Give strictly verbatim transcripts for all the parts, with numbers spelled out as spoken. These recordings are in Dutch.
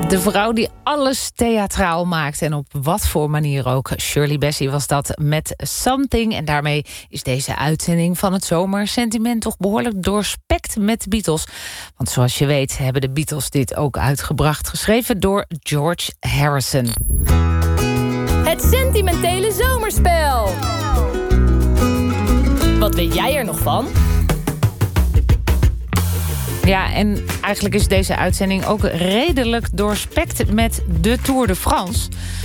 De vrouw die alles theatraal maakt en op wat voor manier ook. Shirley Bassey was dat met Something. En daarmee is deze uitzending van het zomersentiment toch behoorlijk doorspekt met de Beatles. Want zoals je weet hebben de Beatles dit ook uitgebracht. Geschreven door George Harrison. Het sentimentele zomerspel. Wat weet jij er nog van? Ja, en eigenlijk is deze uitzending ook redelijk doorspekt met de Tour de France.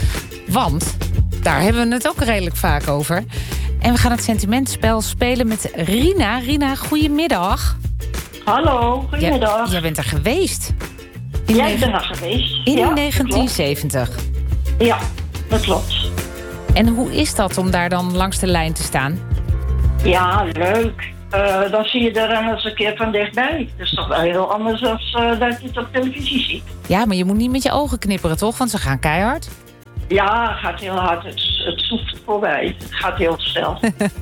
Want daar hebben we het ook redelijk vaak over. En we gaan het sentimentspel spelen met Rina. Rina, goedemiddag. Hallo, goedemiddag. Jij, jij bent er geweest. In Jij negen... bent er geweest. In ja, negentien zeventig. Ja, dat klopt. En hoe is dat om daar dan langs de lijn te staan? Ja, leuk. Uh, dan zie je de renners een keer van dichtbij. Dat is toch wel heel anders dan uh, dat je het op televisie ziet. Ja, maar je moet niet met je ogen knipperen, toch? Want ze gaan keihard. Ja, het gaat heel hard. Het, het zoeft voorbij. Het gaat heel snel.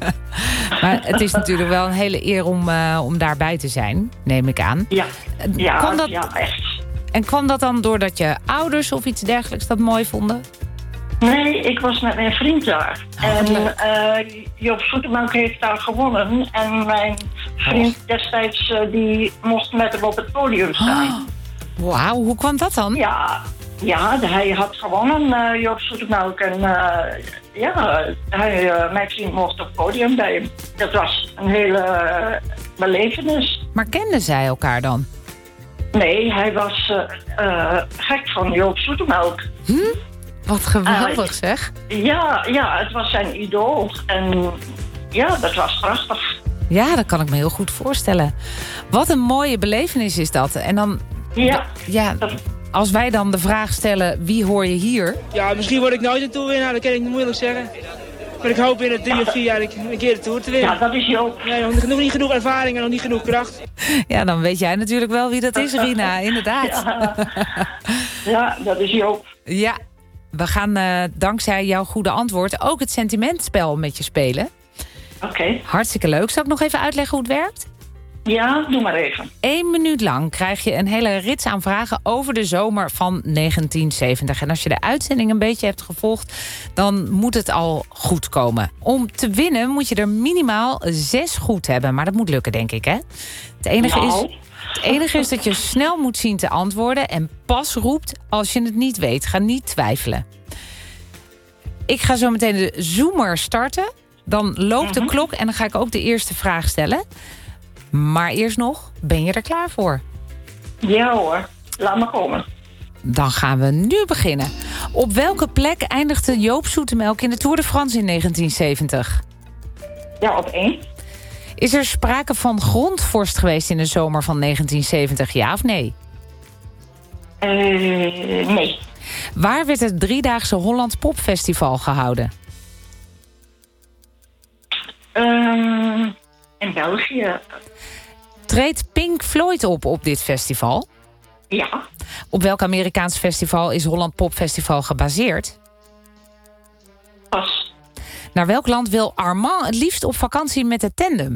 Maar het is natuurlijk wel een hele eer om, uh, om daarbij te zijn, neem ik aan. Ja, ja, kwam dat... ja echt. En kwam dat dan doordat je ouders of iets dergelijks dat mooi vonden? Nee, ik was met mijn vriend daar. Oh, en uh, Joop Zoetemelk heeft daar gewonnen. En mijn vriend oh. destijds uh, die mocht met hem op het podium staan. Oh. Wauw, hoe kwam dat dan? Ja, ja hij had gewonnen, uh, Joop Zoetemelk. En uh, ja, hij, uh, mijn vriend mocht op het podium bij hem. Dat was een hele uh, belevenis. Maar kenden zij elkaar dan? Nee, hij was uh, uh, gek van Joop Zoetemelk. Hm? Wat geweldig, uh, zeg. Ja, ja, het was zijn idool. En ja, dat was prachtig. Ja, dat kan ik me heel goed voorstellen. Wat een mooie belevenis is dat. En dan... Ja. ja als wij dan de vraag stellen, wie hoor je hier? Ja, misschien word ik nooit een toerwinnaar, dat kan ik niet moeilijk zeggen. Maar ik hoop in het drie of vier jaar een keer de Tour te winnen. Ja, dat is Joop. Ja, nog, nog niet genoeg ervaring en nog niet genoeg kracht. Ja, dan weet jij natuurlijk wel wie dat is, Rina. Inderdaad. Ja, ja dat is Joop. Ja. We gaan uh, dankzij jouw goede antwoord ook het sentimentspel met je spelen. Oké. Okay. Hartstikke leuk. Zal ik nog even uitleggen hoe het werkt? Ja, doe maar even. Eén minuut lang krijg je een hele rits aan vragen over de zomer van negentien zeventig. En als je de uitzending een beetje hebt gevolgd, dan moet het al goed komen. Om te winnen moet je er minimaal zes goed hebben. Maar dat moet lukken, denk ik, hè? Het enige nou. is... Het enige is dat je snel moet zien te antwoorden en pas roept als je het niet weet. Ga niet twijfelen. Ik ga zo meteen de zoomer starten. Dan loopt de klok en dan ga ik ook de eerste vraag stellen. Maar eerst nog, ben je er klaar voor? Ja hoor, laat maar komen. Dan gaan we nu beginnen. Op welke plek eindigde Joop Zoetemelk in de Tour de France in negentien zeventig? Ja, op één. Is er sprake van grondvorst geweest in de zomer van negentien zeventig, ja of nee? Uh, nee. Waar werd het driedaagse Holland Popfestival gehouden? Uh, in België. Treedt Pink Floyd op op dit festival? Ja. Op welk Amerikaans festival is Holland Popfestival gebaseerd? Pas. Naar welk land wil Armand het liefst op vakantie met het tandem?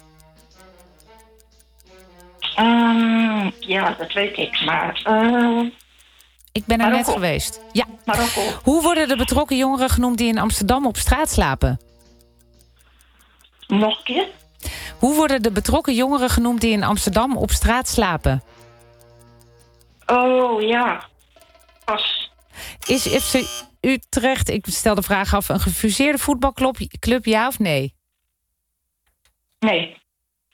Um, ja, dat weet ik, maar... Uh... Ik ben er Marokko. net geweest. Ja. Marokko. Hoe worden de betrokken jongeren genoemd die in Amsterdam op straat slapen? Nog een keer? Hoe worden de betrokken jongeren genoemd die in Amsterdam op straat slapen? Oh, ja. Pas. Is F C Utrecht, ik stel de vraag af, een gefuseerde voetbalclub, club, ja of nee? Nee.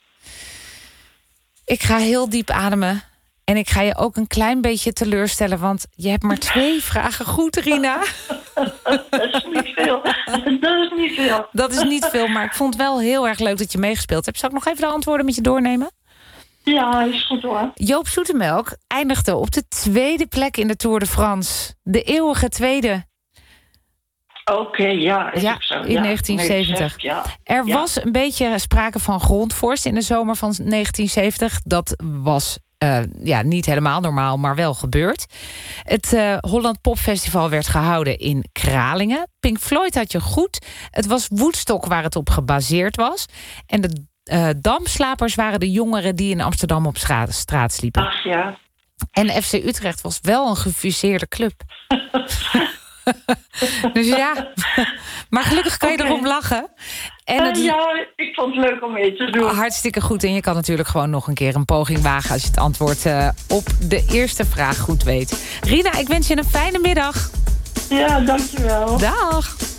Ik ga heel diep ademen. En ik ga je ook een klein beetje teleurstellen, want je hebt maar twee vragen goed, Rina. Dat is niet veel. Dat is niet veel. Dat is niet veel, maar ik vond het wel heel erg leuk dat je meegespeeld hebt. Zal ik nog even de antwoorden met je doornemen? Ja, is goed hoor. Joop Zoetemelk eindigde op de tweede plek in de Tour de France. De eeuwige tweede. Oké, okay, ja. Is ja, ook zo. in ja, negentien zeventig. Ja. Er ja. was een beetje sprake van grondvorst in de zomer van negentien zeventig. Dat was uh, ja, niet helemaal normaal, maar wel gebeurd. Het uh, Holland Popfestival werd gehouden in Kralingen. Pink Floyd had je goed. Het was Woodstock waar het op gebaseerd was. En de uh, damslapers waren de jongeren die in Amsterdam op straat, straat sliepen. Ach ja. En F C Utrecht was wel een gefuseerde club. Dus ja, maar gelukkig kan je Oké. erom lachen. En het Uh, ja, ik vond het leuk om mee te doen. hartstikke goed. En je kan natuurlijk gewoon nog een keer een poging wagen... als je het antwoord uh, op de eerste vraag goed weet. Rina, ik wens je een fijne middag. Ja, dankjewel. Dag.